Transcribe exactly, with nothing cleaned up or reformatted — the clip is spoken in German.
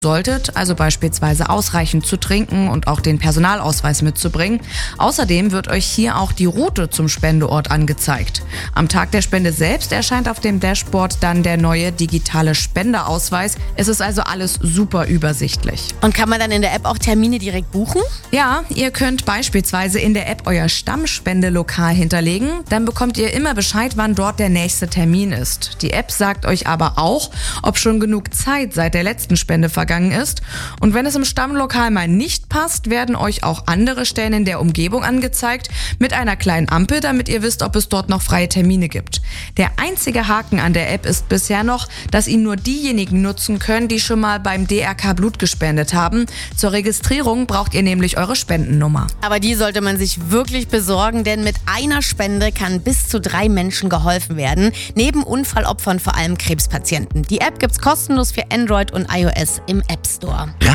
solltet, also beispielsweise ausreichend zu trinken und auch den Personalausweis mitzubringen. Außerdem wird euch hier auch die Route zum Spendeort angezeigt. Am Tag der Spende selbst erscheint auf dem Dashboard dann der neue digitale Spendeausweis. Es ist also alles super übersichtlich. Und kann man dann in der App auch Termine direkt buchen? Ja, ihr könnt beispielsweise in der App euer Stammspendelokal hinterlegen. Dann bekommt ihr immer Bescheid, wann dort der nächste Termin ist. Die App sagt euch aber auch, ob schon genug Zeit seit der letzten Spende vergangen ist. Und wenn es im Stammlokal mal nicht passt, werden euch auch andere Stellen in der Umgebung angezeigt mit einer kleinen Ampel, damit ihr wisst, ob es dort noch freie Termine gibt. Der einzige Haken an der App ist bisher noch, dass ihn nur diejenigen nutzen können, die schon mal beim D R K Blut gespendet haben. Zur Registrierung braucht ihr nämlich eure Spendennummer. Aber die sollte man sich wirklich besorgen, denn mit einer Spende kann bis zu drei Menschen geholfen werden. Neben Unfallopfern vor allem Krebspatienten. Die App gibt's kostenlos für Android und iOS im App Store.